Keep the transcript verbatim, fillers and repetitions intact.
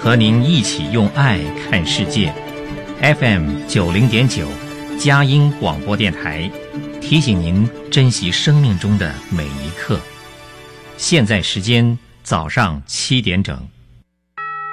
和您一起用爱看世界。F M 九零点九，佳音广播电台，提醒您珍惜生命中的每一刻。现在时间早上七点整。